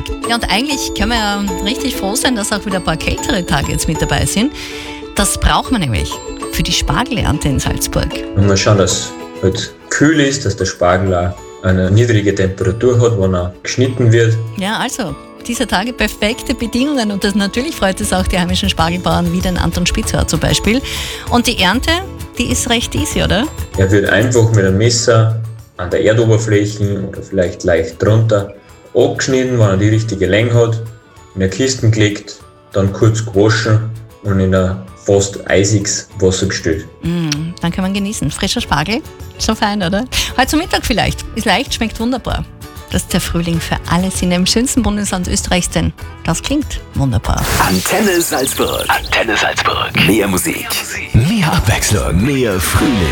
Tag. Ja, und eigentlich können wir ja richtig froh sein, dass auch wieder ein paar kältere Tage jetzt mit dabei sind. Das braucht man nämlich für die Spargelernte in Salzburg. Und mal schauen, dass es halt kühl ist, dass der Spargel auch eine niedrige Temperatur hat, wenn er geschnitten wird. Ja, also dieser Tage perfekte Bedingungen und natürlich freut es auch die heimischen Spargelbauern wie den Anton Spitzauer zum Beispiel. Und die Ernte, die ist recht easy, oder? Er wird einfach mit einem Messer an der Erdoberfläche oder vielleicht leicht drunter abgeschnitten, wenn er die richtige Länge hat, in eine Kiste gelegt, dann kurz gewaschen und in ein fast eisiges Wasser gestellt. Dann kann man genießen. Frischer Spargel, so fein, oder? Heute zum Mittag vielleicht. Ist leicht, schmeckt wunderbar. Das ist der Frühling für alle Sinne im schönsten Bundesland Österreichs, denn das klingt wunderbar. Antenne Salzburg. Antenne Salzburg. Mehr Musik. Mehr Abwechslung. Mehr Frühling.